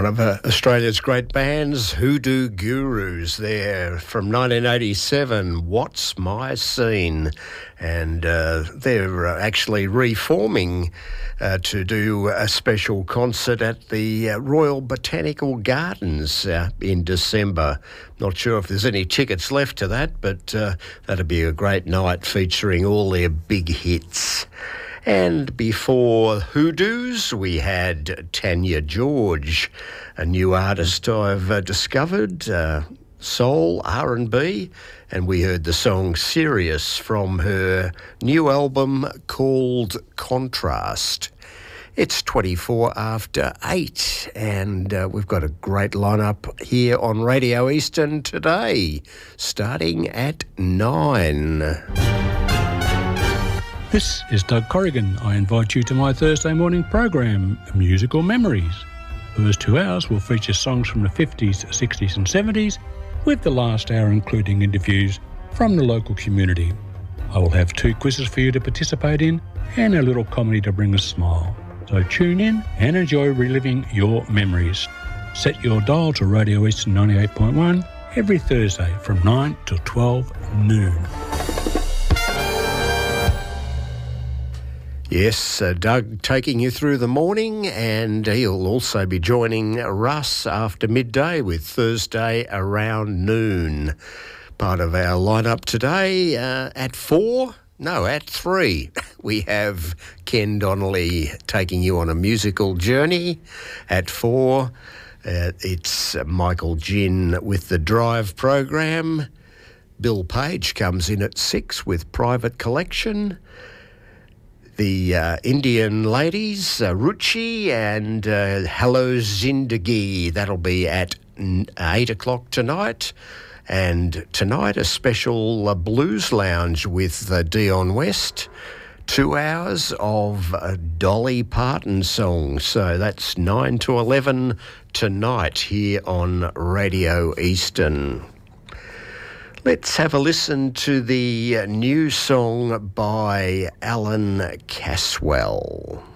One of Australia's great bands, Hoodoo Gurus, there from 1987, What's My Scene? And they're actually reforming to do a special concert at the Royal Botanical Gardens in December. Not sure if there's any tickets left to that, but that'll be a great night featuring all their big hits. And before Hoodoos, we had Tanya George, a new artist I've discovered, soul, R&B, and we heard the song Serious from her new album called Contrast. It's 24 after 8, and we've got a great lineup here on Radio Eastern today, starting at 9. This is Doug Corrigan. I invite you to my Thursday morning program, Musical Memories. The first 2 hours will feature songs from the 50s, 60s and 70s, with the last hour including interviews from the local community. I will have 2 quizzes for you to participate in and a little comedy to bring a smile. So tune in and enjoy reliving your memories. Set your dial to Radio Eastern 98.1 every Thursday from 9 till 12 noon. Yes, Doug taking you through the morning, and he'll also be joining Russ after midday with Thursday around noon. Part of our lineup today at 3, we have Ken Donnelly taking you on a musical journey. At 4, it's Michael Ginn with the Drive program. Bill Page comes in at 6 with Private Collection. The Indian ladies, Ruchi and Hello Zindagi, that'll be at 8 o'clock tonight. And tonight a special blues lounge with Dion West, 2 hours of Dolly Parton songs. So that's 9 to 11 tonight here on Radio Eastern. Let's have a listen to the new song by Alan Caswell.